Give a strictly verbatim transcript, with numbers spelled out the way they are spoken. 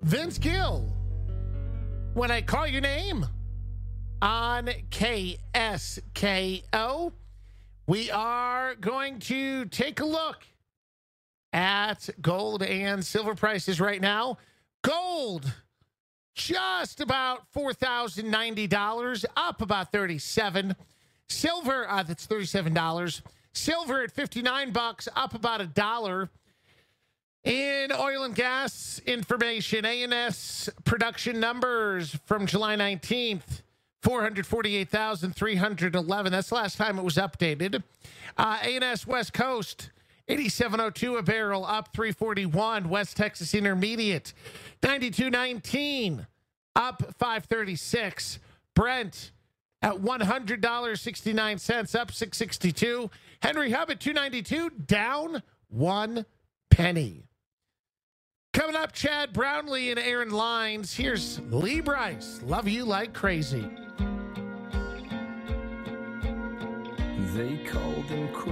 Vince Gill, when I call your name on K S K O, we are going to take a look at gold and silver prices right now. Gold, just about four thousand ninety dollars, up about thirty-seven dollars. Silver, uh, that's thirty-seven dollars. Silver at fifty-nine bucks, up about a dollar. In oil and gas information, A and S production numbers from July nineteenth, four hundred forty-eight thousand three hundred eleven. That's the last time it was updated. Uh, A and S West Coast, eighty-seven oh two a barrel, up three forty-one. West Texas Intermediate, ninety-two nineteen, up five thirty-six. Brent at one hundred dollars and sixty-nine cents, up six sixty-two. Henry Hub at two ninety-two, down one penny. Coming up, Chad Brownlee and Aaron Lines. Here's Lee Brice. Love you like crazy. They called him crazy.